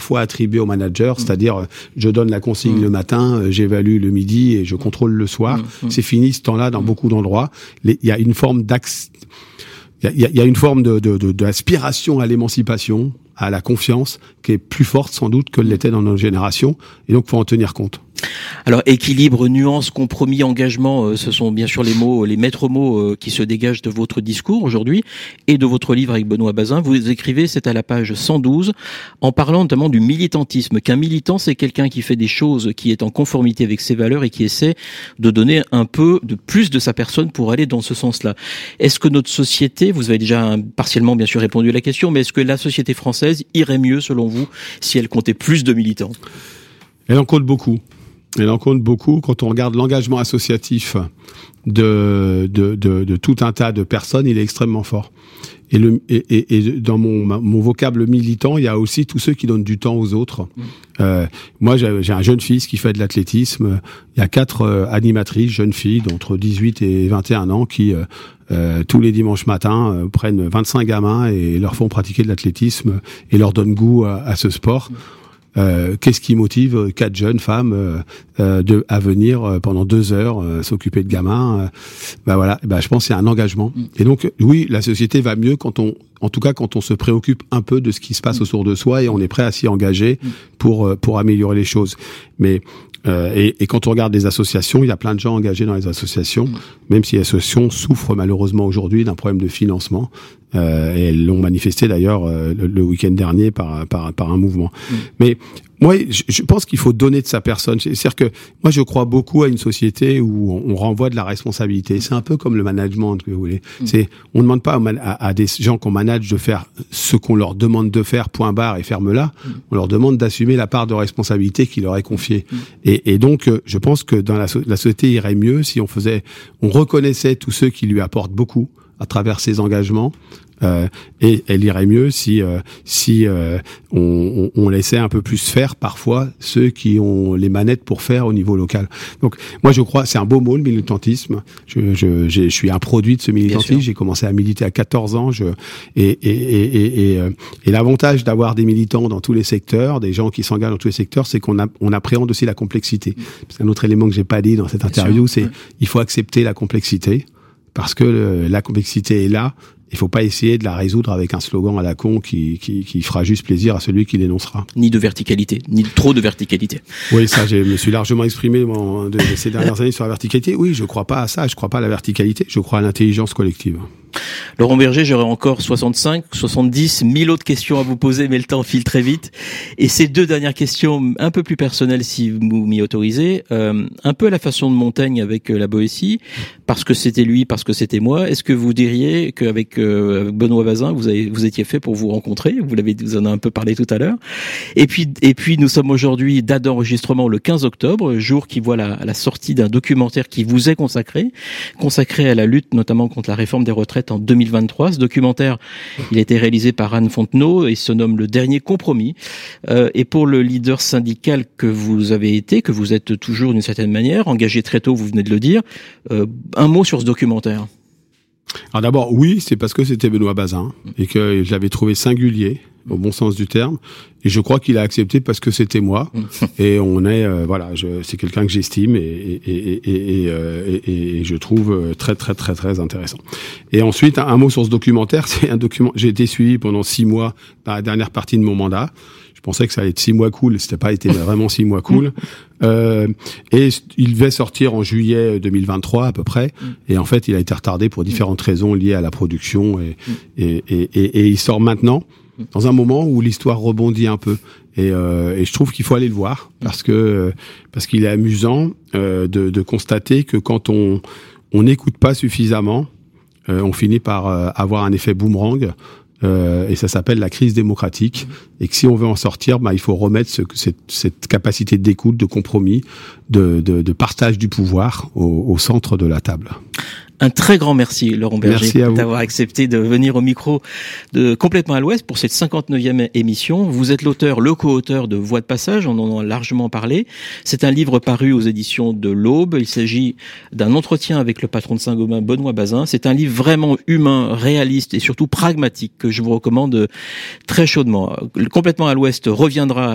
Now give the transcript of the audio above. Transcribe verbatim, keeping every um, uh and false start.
parfois attribué au manager, mmh. c'est-à-dire euh, je donne la consigne mmh. le matin, euh, j'évalue le midi et je contrôle le soir. Mmh. C'est fini ce temps-là dans mmh. beaucoup d'endroits. Il y a une forme d'axe, il y a, y a une forme de, de, de, d'aspiration à l'émancipation, à la confiance, qui est plus forte sans doute que l'était dans notre génération, et donc faut en tenir compte. Alors équilibre, nuance, compromis, engagement, euh, ce sont bien sûr les mots, les maîtres mots euh, qui se dégagent de votre discours aujourd'hui et de votre livre avec Benoît Bazin. Vous écrivez, c'est à la page cent douze, en parlant notamment du militantisme, qu'un militant c'est quelqu'un qui fait des choses, qui est en conformité avec ses valeurs et qui essaie de donner un peu de plus de sa personne pour aller dans ce sens-là. Est-ce que notre société, vous avez déjà partiellement bien sûr répondu à la question, mais est-ce que la société française irait mieux selon vous si elle comptait plus de militants ? Elle en compte beaucoup. Elle en compte beaucoup quand on regarde l'engagement associatif de, de, de, de tout un tas de personnes, il est extrêmement fort. Et, le, et, et, et dans mon, mon vocable militant, il y a aussi tous ceux qui donnent du temps aux autres. Mmh. Euh, moi, j'ai, j'ai un jeune fils qui fait de l'athlétisme. Il y a quatre euh, animatrices, jeunes filles d'entre dix-huit et vingt et un ans qui, euh, euh, tous les dimanches matins, euh, prennent vingt-cinq gamins et leur font pratiquer de l'athlétisme et leur donnent goût à, à ce sport. Mmh. Euh, qu'est-ce qui motive quatre jeunes femmes euh, euh, de, à venir euh, pendant deux heures euh, s'occuper de gamins euh, bah voilà, bah je pense qu'il y a un engagement. Mm. Et donc oui, la société va mieux quand on, en tout cas quand on se préoccupe un peu de ce qui se passe mm. autour de soi et on est prêt à s'y engager mm. pour pour améliorer les choses. Mais euh, et, et quand on regarde les associations, il y a plein de gens engagés dans les associations, mm. même si les associations souffrent malheureusement aujourd'hui d'un problème de financement. Euh, et elles l'ont manifesté d'ailleurs euh, le, le week-end dernier par par par un mouvement. Mmh. Mais moi, je, je pense qu'il faut donner de sa personne. C'est-à-dire que moi, je crois beaucoup à une société où on, on renvoie de la responsabilité. C'est un peu comme le management, que vous voulez. Mmh. C'est, on ne demande pas à, à des gens qu'on manage de faire ce qu'on leur demande de faire, point barre, et ferme-la. Mmh. On leur demande d'assumer la part de responsabilité qui leur est confiée. Mmh. Et, et donc, je pense que dans la, la société irait mieux si on faisait, on reconnaissait tous ceux qui lui apportent beaucoup à travers ses engagements. Euh, et elle irait mieux si euh, si euh, on, on, on laissait un peu plus faire parfois ceux qui ont les manettes pour faire au niveau local. Donc moi je crois c'est un beau mot le militantisme. Je je, je suis un produit de ce militantisme. J'ai commencé à militer à quatorze ans. Je et et et et, et, et l'avantage d'avoir des militants dans tous les secteurs, des gens qui s'engagent dans tous les secteurs, c'est qu'on a, on appréhende aussi la complexité. Parce qu'un autre élément que j'ai pas dit dans cette interview, c'est ouais. il faut accepter la complexité parce que le, la complexité est là. Il faut pas essayer de la résoudre avec un slogan à la con qui, qui, qui fera juste plaisir à celui qui l'énoncera. Ni de verticalité, ni de trop de verticalité. Oui, ça, je me suis largement exprimé bon, de, de ces dernières années sur la verticalité. Oui, je crois pas à ça, je crois pas à la verticalité, je crois à l'intelligence collective. Laurent Berger, j'aurais encore soixante-cinq, soixante-dix, mille autres questions à vous poser, mais le temps file très vite. Et ces deux dernières questions, un peu plus personnelles si vous m'y autorisez, euh, un peu à la façon de Montaigne avec euh, la Boétie, parce que c'était lui, parce que c'était moi. Est-ce que vous diriez qu'avec euh, Benoît Bazin, vous avez, vous étiez fait pour vous rencontrer? Vous l'avez, vous en avez un peu parlé tout à l'heure. Et puis, et puis, nous sommes aujourd'hui date d'enregistrement le quinze octobre, jour qui voit la, la sortie d'un documentaire qui vous est consacré, consacré à la lutte notamment contre la réforme des retraites en deux mille vingt-trois. Ce documentaire, il a été réalisé par Anne Fontenot et se nomme Le Dernier Compromis. Euh, et pour le leader syndical que vous avez été, que vous êtes toujours d'une certaine manière, engagé très tôt, vous venez de le dire, euh, un mot sur ce documentaire. Alors d'abord, oui, c'est parce que c'était Benoît Bazin et que je l'avais trouvé singulier, au bon sens du terme, et je crois qu'il a accepté parce que c'était moi. Et on est, euh, voilà, je, c'est quelqu'un que j'estime et, et, et, et, et, euh, et, et je trouve très, très, très, très intéressant. Et ensuite, un, un mot sur ce documentaire. C'est un document. J'ai été suivi pendant six mois dans la dernière partie de mon mandat. Je pensais que ça allait être six mois cool. C'était pas été vraiment six mois cool. Euh, et il devait sortir en juillet deux mille vingt-trois à peu près. Et en fait, il a été retardé pour différentes raisons liées à la production. Et, et, et, et, et il sort maintenant, dans un moment où l'histoire rebondit un peu. Et, euh, et je trouve qu'il faut aller le voir parce que parce qu'il est amusant euh, de, de constater que quand on on n'écoute pas suffisamment, euh, on finit par euh, avoir un effet boomerang. Euh, et ça s'appelle la crise démocratique. Et que si on veut en sortir, bah, il faut remettre ce, cette, cette capacité d'écoute, de compromis, de, de, de partage du pouvoir au, au centre de la table. Un très grand merci, Laurent Berger, d'avoir accepté de venir au micro de Complètement à l'Ouest pour cette cinquante-neuvième émission. Vous êtes l'auteur, le co-auteur de Voix de passage, on en a largement parlé. C'est un livre paru aux éditions de l'Aube. Il s'agit d'un entretien avec le patron de Saint-Gobain, Benoît Bazin. C'est un livre vraiment humain, réaliste et surtout pragmatique que je vous recommande très chaudement. Complètement à l'Ouest reviendra